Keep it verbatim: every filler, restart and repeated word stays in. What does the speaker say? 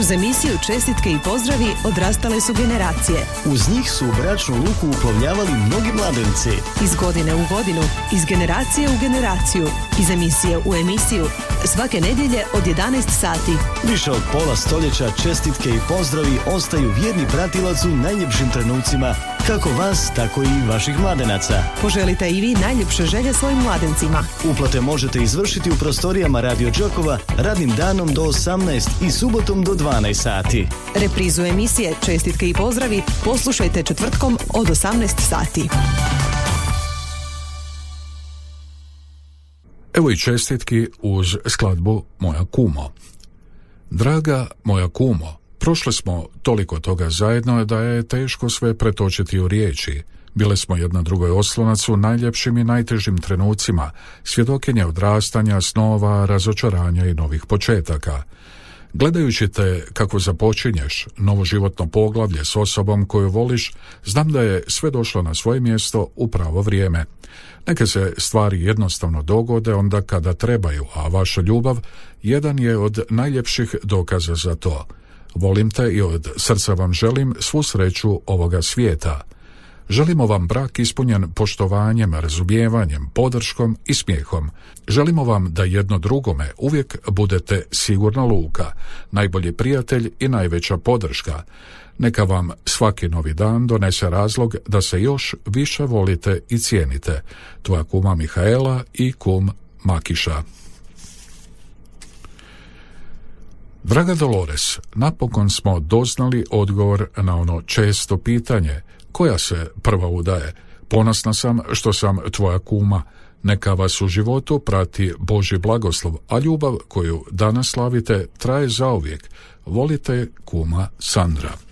Uz emisiju Čestitke i pozdravi odrastale su generacije. Uz njih su u bračnu luku uplovljavali mnogi mladenci. Iz godine u godinu, iz generacije u generaciju, iz emisije u emisiju, svake nedjelje od jedanaest sati. Više od pola stoljeća čestitke i pozdravi ostaju vjerni pratilac u najljepšim trenucima, kako vas, tako i vaših mladenaca. Poželite i vi najljepše želje svojim mladencima. Uplate možete izvršiti u prostorijama Radio Đakova radnim danom do osamnaest i subotom do dvanaest sati. Reprizu emisije Čestitke i pozdravi poslušajte četvrtkom od osamnaest sati. Evo i čestitki uz skladbu Moja kumo. Draga moja kumo, prošli smo toliko toga zajedno da je teško sve pretočiti u riječi. Bile smo jedna drugoj oslonac u najljepšim i najtežim trenucima, svjedokinje odrastanja, snova, razočaranja i novih početaka. Gledajući te kako započinješ novo životno poglavlje s osobom koju voliš, znam da je sve došlo na svoje mjesto u pravo vrijeme. Neke se stvari jednostavno dogode onda kada trebaju, a vaša ljubav jedan je od najljepših dokaza za to. Volim te i od srca vam želim svu sreću ovoga svijeta. Želimo vam brak ispunjen poštovanjem, razumijevanjem, podrškom i smijehom. Želimo vam da jedno drugome uvijek budete sigurna luka, najbolji prijatelj i najveća podrška. Neka vam svaki novi dan donese razlog da se još više volite i cijenite. Tvoja kuma Mihaela i kum Makiša. Draga Dolores, napokon smo doznali odgovor na ono često pitanje: koja se prva udaje? Ponosna sam što sam tvoja kuma. Neka vas u životu prati Božji blagoslov, a ljubav koju danas slavite traje zauvijek. Volite kuma Sandra.